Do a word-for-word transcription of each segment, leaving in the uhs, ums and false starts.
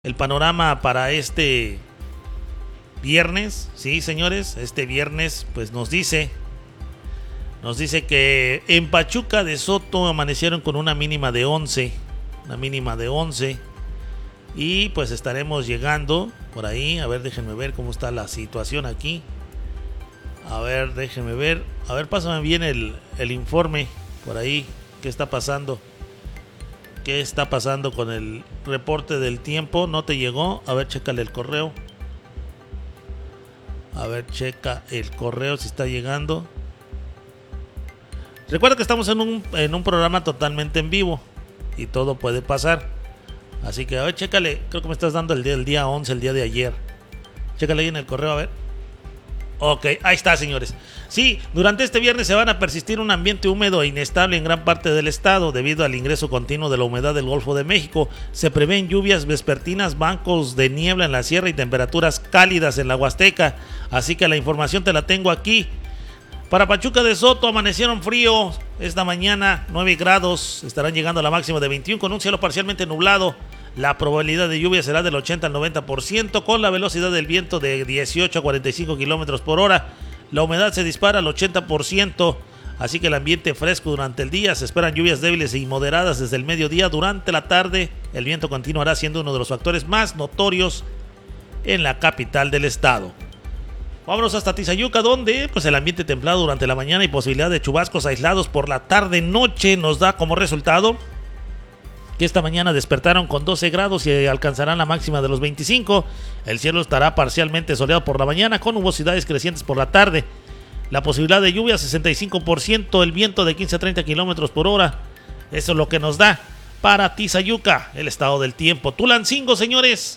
el panorama para este viernes, sí, señores, este viernes pues nos dice, nos dice que en Pachuca de Soto amanecieron con una mínima de once, una mínima de once, y pues estaremos llegando por ahí. A ver, déjenme ver cómo está la situación aquí. A ver, déjenme ver, a ver, pásame bien el, el informe por ahí, qué está pasando. ¿Qué está pasando con el reporte del tiempo? ¿No te llegó? A ver, chécale el correo. A ver, checa el correo si está llegando. Recuerda que estamos en un, en un programa totalmente en vivo y todo puede pasar. Así que, a ver, chécale. Creo que me estás dando el día, el día once, el día de ayer. Chécale ahí en el correo, a ver. Ok, ahí está, señores. Sí, durante este viernes se van a persistir un ambiente húmedo e inestable en gran parte del estado debido al ingreso continuo de la humedad del Golfo de México. Se prevén lluvias vespertinas, bancos de niebla en la sierra y temperaturas cálidas en la Huasteca. Así que la información te la tengo aquí. Para Pachuca de Soto amanecieron fríos esta mañana, nueve grados, estarán llegando a la máxima de veintiuno con un cielo parcialmente nublado. La probabilidad de lluvia será del ochenta al noventa por ciento con la velocidad del viento de dieciocho a cuarenta y cinco kilómetros por hora. La humedad se dispara al ochenta por ciento, así que el ambiente fresco durante el día. Se esperan lluvias débiles y moderadas desde el mediodía. Durante la tarde el viento continuará siendo uno de los factores más notorios en la capital del estado. Vámonos hasta Tizayuca, donde pues el ambiente templado durante la mañana y posibilidad de chubascos aislados por la tarde-noche nos da como resultado que esta mañana despertaron con doce grados y alcanzarán la máxima de los veinticinco. El cielo estará parcialmente soleado por la mañana con nubosidades crecientes por la tarde. La posibilidad de lluvia sesenta y cinco por ciento, el viento de quince a treinta kilómetros por hora. Eso es lo que nos da para Tizayuca el estado del tiempo. Tulancingo, señores,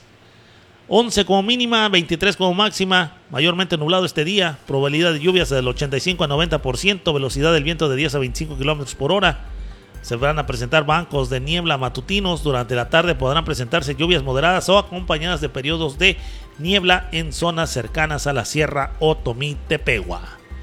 once como mínima, veintitrés como máxima, mayormente nublado este día, probabilidad de lluvias del ochenta y cinco a noventa por ciento, velocidad del viento de diez a veinticinco kilómetros por hora. Se van a presentar bancos de niebla matutinos. Durante la tarde podrán presentarse lluvias moderadas o acompañadas de periodos de niebla en zonas cercanas a la Sierra Otomí-Tepehua.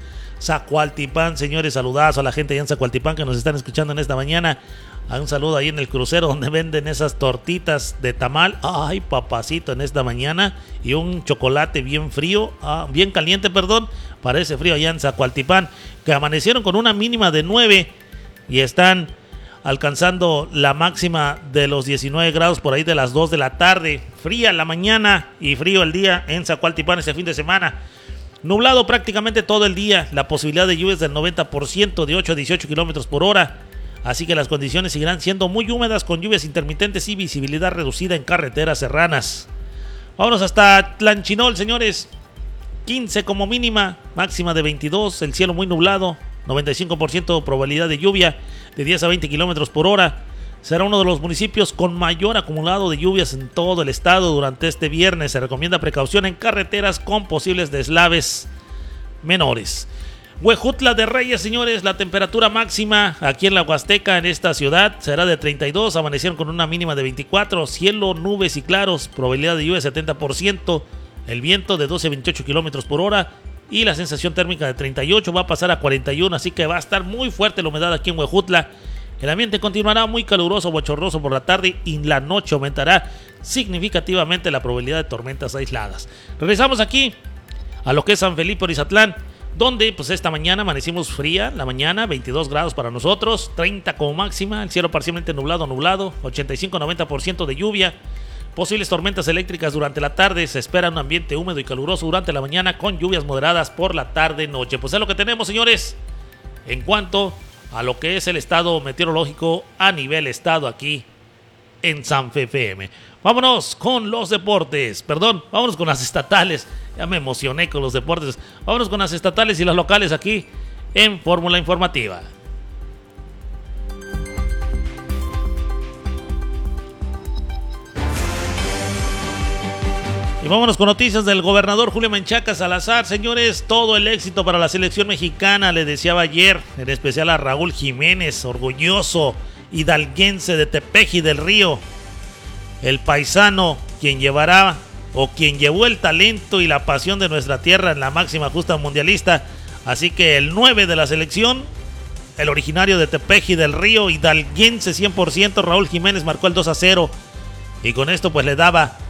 Zacualtipán, señores, saludazo a la gente allá en Zacualtipán que nos están escuchando en esta mañana. Un saludo ahí en el crucero donde venden esas tortitas de tamal. Ay, papacito, en esta mañana. Y un chocolate bien frío, ah, bien caliente, perdón, para ese frío allá en Zacualtipán, que amanecieron con una mínima de nueve y están alcanzando la máxima de los diecinueve grados por ahí de las dos de la tarde. Fría la mañana y frío el día en Zacualtipán este fin de semana. Nublado prácticamente todo el día. La posibilidad de lluvias del noventa por ciento, de ocho a dieciocho kilómetros por hora. Así que las condiciones seguirán siendo muy húmedas con lluvias intermitentes y visibilidad reducida en carreteras serranas. Vámonos hasta Tlanchinol, señores. quince como mínima, máxima de veintidós. El cielo muy nublado. noventa y cinco por ciento probabilidad de lluvia de diez a veinte kilómetros por hora. Será uno de los municipios con mayor acumulado de lluvias en todo el estado durante este viernes. Se recomienda precaución en carreteras con posibles deslaves menores. Huejutla de Reyes, señores, la temperatura máxima aquí en la Huasteca, en esta ciudad, será de treinta y dos. Amanecieron con una mínima de veinticuatro. Cielo, nubes y claros. Probabilidad de lluvia setenta por ciento. El viento de doce a veintiocho kilómetros por hora. Y la sensación térmica de treinta y ocho va a pasar a cuarenta y uno, así que va a estar muy fuerte la humedad aquí en Huejutla. El ambiente continuará muy caluroso, bochornoso por la tarde y la noche aumentará significativamente la probabilidad de tormentas aisladas. Regresamos aquí a lo que es San Felipe Orizatlán, donde pues esta mañana amanecimos fría, la mañana, veintidós grados para nosotros, treinta como máxima, el cielo parcialmente nublado, nublado, ochenta y cinco a noventa por ciento de lluvia. Posibles tormentas eléctricas durante la tarde. Se espera un ambiente húmedo y caluroso durante la mañana con lluvias moderadas por la tarde-noche. Pues es lo que tenemos, señores, en cuanto a lo que es el estado meteorológico a nivel estado aquí en Sanfe F M. Vámonos con los deportes. Perdón, vámonos con las estatales. Ya me emocioné con los deportes. Vámonos con las estatales y las locales aquí en Fórmula Informativa. Y vámonos con noticias del gobernador Julio Menchaca Salazar. Señores, todo el éxito para la selección mexicana, le deseaba ayer, en especial a Raúl Jiménez, orgulloso hidalguense de Tepeji del Río. El paisano, quien llevará o quien llevó el talento y la pasión de nuestra tierra en la máxima justa mundialista. Así que el nueve de la selección, el originario de Tepeji del Río, hidalguense cien por ciento, Raúl Jiménez, marcó el dos a cero. Y con esto pues le daba